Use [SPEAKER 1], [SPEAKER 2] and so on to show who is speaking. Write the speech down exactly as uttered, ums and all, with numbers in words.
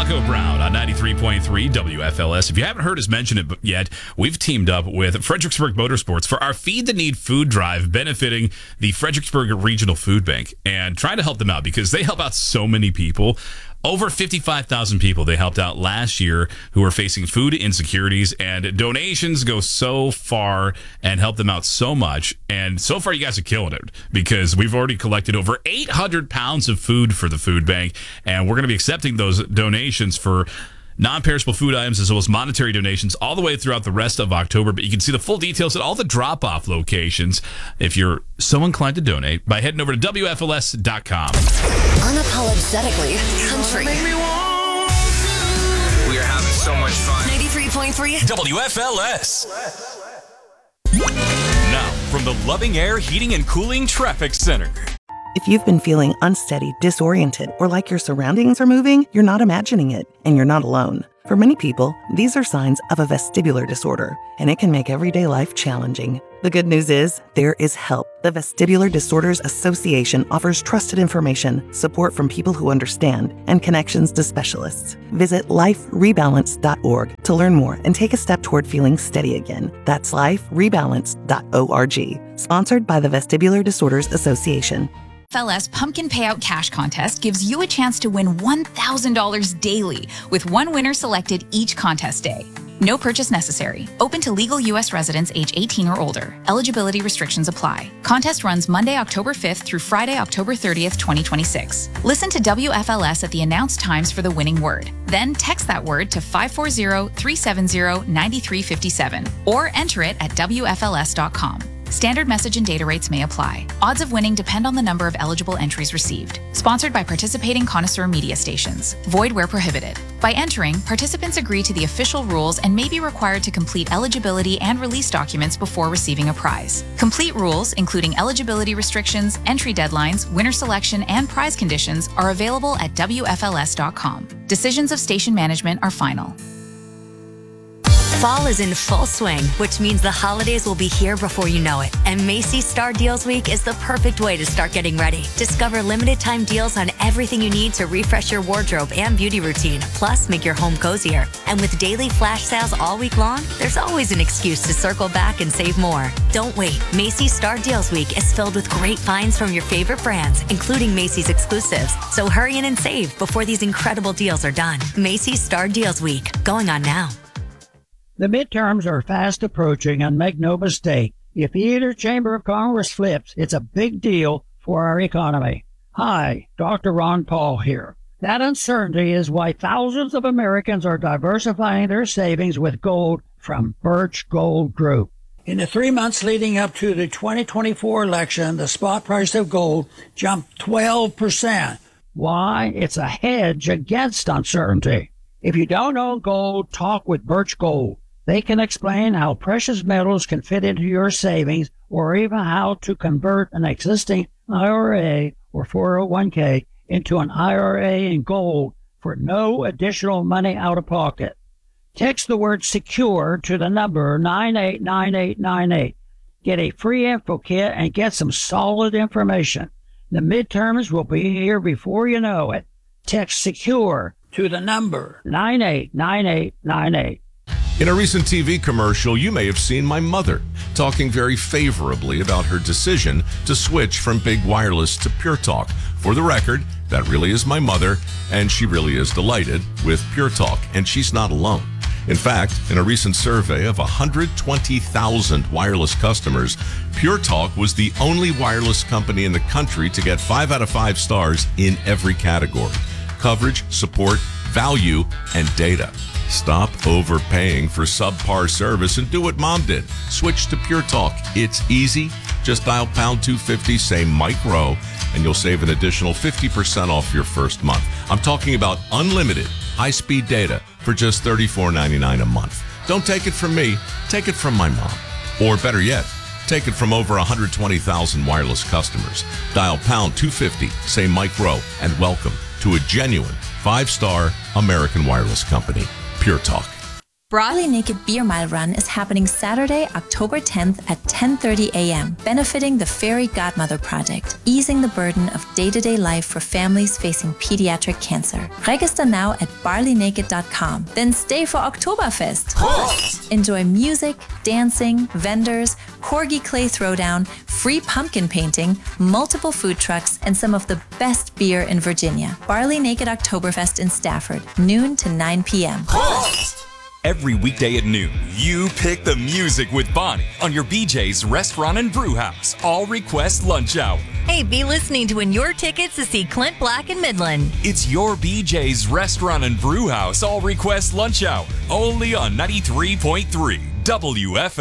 [SPEAKER 1] Rocco Brown on ninety-three point three W F L S. If you haven't heard us mention it yet, we've teamed up with Fredericksburg Motorsports for our Feed the Need food drive benefiting the Fredericksburg Regional Food Bank and trying to help them out because they help out so many people. Over fifty-five thousand people they helped out last year who are facing food insecurities, and donations go so far and help them out so much. And so far, you guys are killing it because we've already collected over eight hundred pounds of food for the food bank, and we're going to be accepting those donations for non-perishable food items as well as monetary donations all the way throughout the rest of October. But you can see the full details at all the drop-off locations if you're so inclined to donate by heading over to W F L S dot com.
[SPEAKER 2] Unapologetically country.
[SPEAKER 3] We are having so much fun.
[SPEAKER 2] ninety-three point three
[SPEAKER 4] W F L S. Now, from the Loving Air Heating and Cooling Traffic Center.
[SPEAKER 5] If you've been feeling unsteady, disoriented, or like your surroundings are moving, you're not imagining it, and you're not alone. For many people, these are signs of a vestibular disorder, and it can make everyday life challenging. The good news is, there is help. The Vestibular Disorders Association offers trusted information, support from people who understand, and connections to specialists. Visit life rebalance dot org to learn more and take a step toward feeling steady again. That's life rebalance dot org. Sponsored by the Vestibular Disorders Association.
[SPEAKER 6] F L S Pumpkin Payout Cash Contest gives you a chance to win one thousand dollars daily, with one winner selected each contest day. No purchase necessary. Open to legal U S residents age eighteen or older. Eligibility restrictions apply. Contest runs Monday, October fifth through Friday, October thirtieth, twenty twenty-six. Listen to W F L S at the announced times for the winning word. Then text that word to five four zero, three seven zero, nine three five seven or enter it at W F L S dot com. Standard message and data rates may apply. Odds of winning depend on the number of eligible entries received. Sponsored by participating connoisseur media stations. Void where prohibited. By entering, participants agree to the official rules and may be required to complete eligibility and release documents before receiving a prize. Complete rules, including eligibility restrictions, entry deadlines, winner selection, and prize conditions, are available at W F L S dot com. Decisions of station management are final.
[SPEAKER 2] Fall is in full swing, which means the holidays will be here before you know it. And Macy's Star Deals Week is the perfect way to start getting ready. Discover limited time deals on everything you need to refresh your wardrobe and beauty routine, plus make your home cozier. And with daily flash sales all week long, there's always an excuse to circle back and save more. Don't wait. Macy's Star Deals Week is filled with great finds from your favorite brands, including Macy's exclusives. So hurry in and save before these incredible deals are done. Macy's Star Deals Week, going on now.
[SPEAKER 7] The midterms are fast approaching, and make no mistake, if either chamber of Congress flips, it's a big deal for our economy. Hi, Doctor Ron Paul here. That uncertainty is why thousands of Americans are diversifying their savings with gold from Birch Gold Group. In the three months leading up to the twenty twenty-four election, the spot price of gold jumped twelve percent. Why? It's a hedge against uncertainty. If you don't own gold, talk with Birch Gold. They can explain how precious metals can fit into your savings, or even how to convert an existing I R A or four oh one k into an I R A in gold for no additional money out of pocket. Text the word SECURE to the number nine eight nine eight nine eight. Get a free info kit and get some solid information. The midterms will be here before you know it. Text SECURE to the number nine eight nine eight nine eight.
[SPEAKER 8] In a recent T V commercial, you may have seen my mother talking very favorably about her decision to switch from Big Wireless to Pure Talk. For the record, that really is my mother, and she really is delighted with Pure Talk, and she's not alone. In fact, in a recent survey of one hundred twenty thousand wireless customers, Pure Talk was the only wireless company in the country to get five out of five stars in every category: coverage, support, value, and data. Stop overpaying for subpar service and do what Mom did. Switch to Pure Talk. It's easy. Just dial pound two fifty, say Mike Rowe, and you'll save an additional fifty percent off your first month. I'm talking about unlimited high-speed data for just thirty-four ninety-nine a month. Don't take it from me. Take it from my mom. Or better yet, take it from over one hundred twenty thousand wireless customers. Dial pound two fifty, say Mike Rowe, and welcome to a genuine five-star American wireless company. Pure Talk.
[SPEAKER 3] Barley Naked Beer Mile Run is happening Saturday, October tenth at ten thirty a.m., benefiting the Fairy Godmother Project, easing the burden of day-to-day life for families facing pediatric cancer. Register now at barley naked dot com. Then stay for Oktoberfest. Prost! Enjoy music, dancing, vendors, corgi clay throwdown, free pumpkin painting, multiple food trucks, and some of the best beer in Virginia. Barley Naked Oktoberfest in Stafford, noon to nine p.m.
[SPEAKER 4] Prost! Every weekday at noon, you pick the music with Bonnie on your B J's Restaurant and Brew House. All request lunch hour.
[SPEAKER 2] Hey, be listening to win your tickets to see Clint Black in Midland.
[SPEAKER 4] It's your B J's Restaurant and Brew House. All request lunch hour. Only on ninety-three point three W F L.